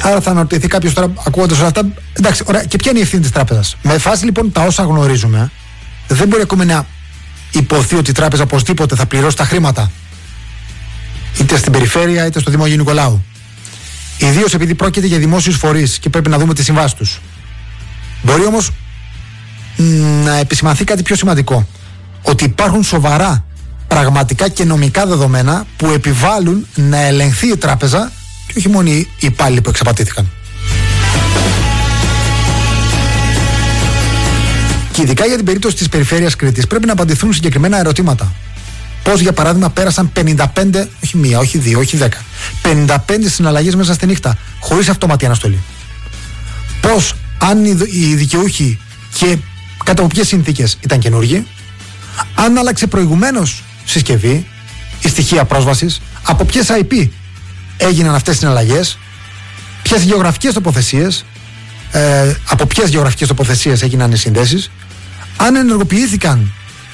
Άρα θα αναρωτηθεί κάποιος τώρα, ακούγοντας όλα αυτά, εντάξει, ωραία, και ποια είναι η ευθύνη της τράπεζας? Με φάση λοιπόν τα όσα γνωρίζουμε, δεν μπορεί ακόμη να υποθεί ότι η τράπεζα οπωσδήποτε θα πληρώσει τα χρήματα, είτε στην περιφέρεια είτε στο Δήμο Αγίου Νικολάου. Ιδίως επειδή πρόκειται για δημόσιους φορείς και πρέπει να δούμε τις συμβάσεις τους. Μπορεί όμως να επισημανθεί κάτι πιο σημαντικό. Ότι υπάρχουν σοβαρά πραγματικά και νομικά δεδομένα που επιβάλλουν να ελεγχθεί η τράπεζα και όχι μόνο οι υπάλληλοι που εξαπατήθηκαν. Και ειδικά για την περίπτωση της περιφέρειας Κρήτης πρέπει να απαντηθούν συγκεκριμένα ερωτήματα. Πώς για παράδειγμα πέρασαν 55, όχι μία, όχι δύο, όχι 10, 55 συναλλαγές μέσα στη νύχτα χωρίς αυτόματη αναστολή? Πώς, αν οι δικαιούχοι και κατά από ποιες συνθήκες ήταν καινούργοι, αν άλλαξε προηγουμένως συσκευή ή στοιχεία πρόσβασης, από ποιες IP έγιναν αυτές οι συναλλαγές, ποιες γεωγραφικές τοποθεσίες, από ποιες γεωγραφικές τοποθεσίες έγιναν οι συνδέσεις, αν ενεργοποιήθηκαν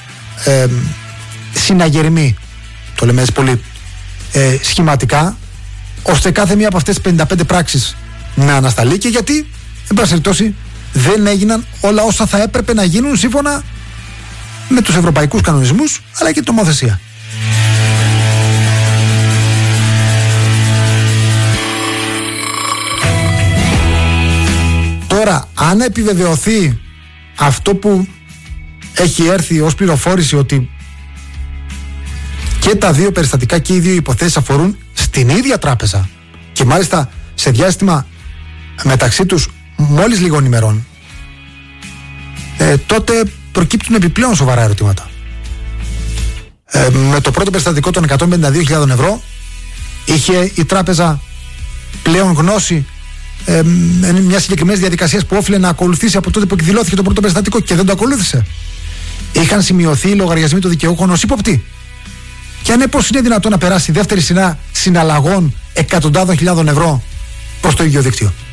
συναγερμοί, το λέμε έτσι πολύ σχηματικά, ώστε κάθε μία από αυτές τις 55 πράξεις να ανασταλεί, και γιατί, εν πάση περιπτώσει, δεν έγιναν όλα όσα θα έπρεπε να γίνουν σύμφωνα με τους ευρωπαϊκούς κανονισμούς αλλά και την νομοθεσία. Τώρα, αν επιβεβαιωθεί αυτό που έχει έρθει ως πληροφόρηση, ότι και τα δύο περιστατικά και οι δύο υποθέσεις αφορούν στην ίδια τράπεζα και μάλιστα σε διάστημα μεταξύ τους μόλις λίγων ημερών, τότε προκύπτουν επιπλέον σοβαρά ερωτήματα. Με το πρώτο περιστατικό των 152.000 ευρώ είχε η τράπεζα πλέον γνώση μια συγκεκριμένη διαδικασία που όφιλε να ακολουθήσει από τότε που εκδηλώθηκε το πρώτο περιστατικό και δεν το ακολούθησε? Είχαν σημειωθεί οι λογαριασμοί των δικαιούχων ως ύποπτοι? Και αν πώς είναι δυνατόν να περάσει δεύτερη σειρά συναλλαγών εκατοντάδων χιλιάδων ευρώ προς το ίδιο δίκτυο?